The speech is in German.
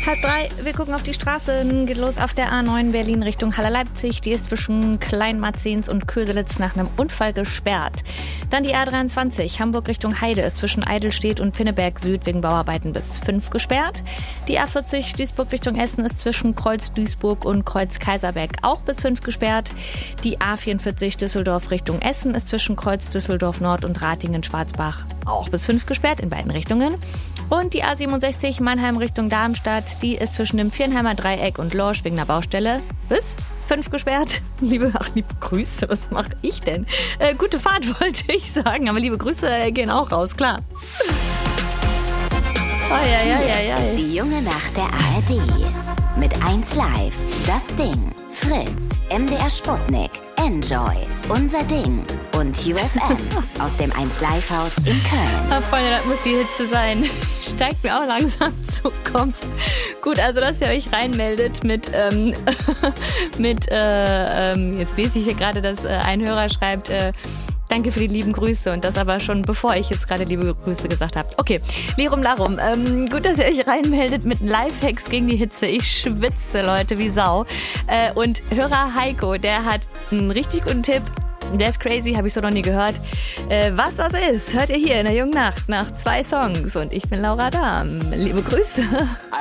2:30, wir gucken auf die Straße. Geht los auf der A9 Berlin Richtung Halle Leipzig. Die ist zwischen Kleinmarzens und Köselitz nach einem Unfall gesperrt. Dann die A23 Hamburg Richtung Heide ist zwischen Eidelstedt und Pinneberg Süd wegen Bauarbeiten bis 5 gesperrt. Die A40 Duisburg Richtung Essen ist zwischen Kreuz Duisburg und Kreuz Kaiserberg auch bis 5 gesperrt. Die A44 Düsseldorf Richtung Essen ist zwischen Kreuz Düsseldorf Nord und Ratingen Schwarzbach auch bis 5 gesperrt in beiden Richtungen. Und die A67 Mannheim Richtung Darmstadt, die ist zwischen dem Viernheimer Dreieck und Lorsch wegen einer Baustelle bis 5 gesperrt. Liebe Grüße, was mache ich denn? Gute Fahrt wollte ich sagen, aber liebe Grüße gehen auch raus, klar. Ist die junge Nacht der ARD. Mit 1 Live, Das Ding, Fritz, MDR Sputnik, Enjoy, Unser Ding und UFM aus dem 1 Live Haus in Köln. Ah, Freunde, das muss die Hitze sein. Steigt mir auch langsam zu Kopf. Gut, also dass ihr euch reinmeldet mit, jetzt lese ich hier gerade, dass ein Hörer schreibt, danke für die lieben Grüße und das aber schon bevor ich jetzt gerade liebe Grüße gesagt habe. Okay, Lirum Larum. Gut, dass ihr euch reinmeldet mit Lifehacks gegen die Hitze. Ich schwitze, Leute, wie Sau. Und Hörer Heiko, der hat einen richtig guten Tipp. Der ist crazy, habe ich so noch nie gehört. Was das ist, hört ihr hier in der jungen Nacht nach 2 Songs. Und ich bin Laura Dahm. Liebe Grüße.